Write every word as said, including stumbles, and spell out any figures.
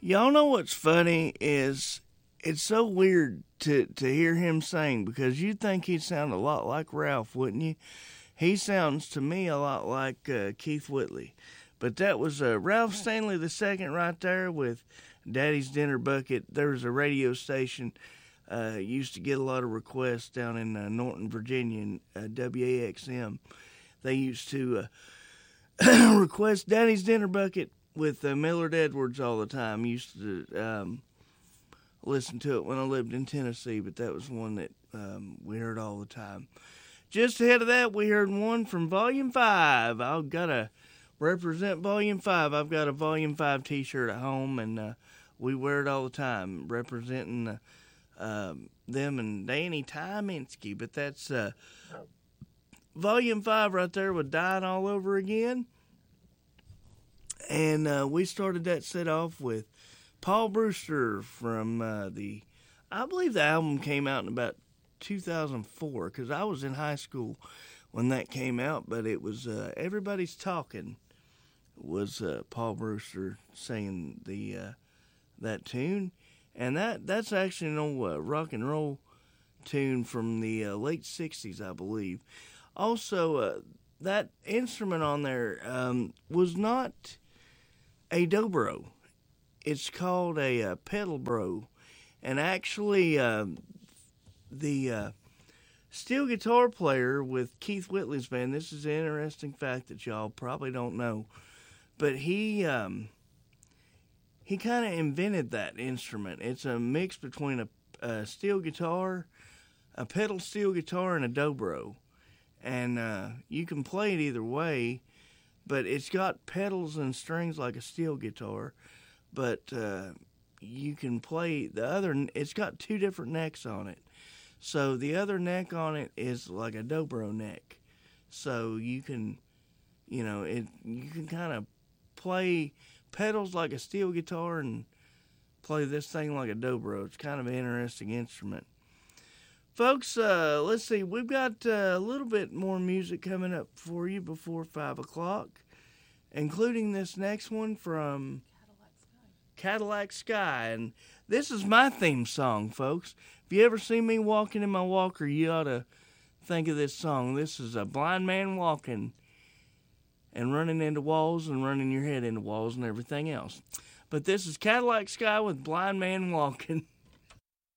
Y'all know what's funny is it's so weird to, to hear him sing because you'd think he'd sound a lot like Ralph, wouldn't you? He sounds to me a lot like uh, Keith Whitley. But that was uh, Ralph Stanley the second right there with Daddy's Dinner Bucket. There was a radio station uh, used to get a lot of requests down in uh, Norton, Virginia, and uh, W A X M. They used to uh, request Daddy's Dinner Bucket with uh, Millard Edwards all the time. Used to um, listen to it when I lived in Tennessee, but that was one that um, we heard all the time. Just ahead of that, we heard one from Volume five. I've got to represent Volume five. I've got a Volume five T-shirt at home, and uh, we wear it all the time, representing uh, uh, them and Danny Tyminski. But that's uh, Volume five right there with Dying All Over Again. And uh, we started that set off with Paul Brewster from uh, the, I believe the album came out in about two thousand four, because I was in high school when that came out, but it was uh, Everybody's Talking was uh, Paul Brewster singing the uh, that tune. And that that's actually an old uh, rock and roll tune from the uh, late sixties, I believe. Also, uh, that instrument on there um, was not a dobro. It's called a uh, pedal bro. And actually, uh, the uh, steel guitar player with Keith Whitley's band, this is an interesting fact that y'all probably don't know, but he um, he kind of invented that instrument. It's a mix between a, a steel guitar, a pedal steel guitar, and a dobro. And uh, you can play it either way, but it's got pedals and strings like a steel guitar, but uh, you can play the other, it's got two different necks on it. So the other neck on it is like a dobro neck. So you can, you know, it you can kind of play pedals like a steel guitar and play this thing like a dobro. It's kind of an interesting instrument. Folks, uh, let's see, we've got uh, a little bit more music coming up for you before five o'clock, including this next one from Cadillac Sky. Cadillac Sky. And this is my theme song, folks. If you ever see me walking in my walker, you ought to think of this song. This is a blind man walking and running into walls and running your head into walls and everything else. But this is Cadillac Sky with Blind Man Walking.